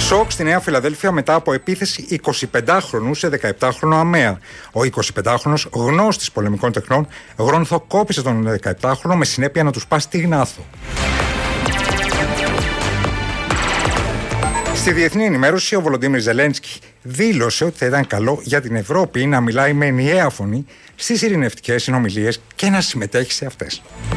Σοκ στη Νέα Φιλαδέλφια μετά από επίθεση 25χρονου σε 17χρονο αμαία. Ο 25χρονος, γνώστης πολεμικών τεχνών, γρονθοκόπησε τον 17χρονο με συνέπεια να του σπάσει τη γνάθο. Στη διεθνή ενημέρωση, ο Βολοντίμιρ Ζελένσκι δήλωσε ότι θα ήταν καλό για την Ευρώπη να μιλάει με ενιαία φωνή στις ειρηνευτικές συνομιλίες και να συμμετέχει σε αυτές.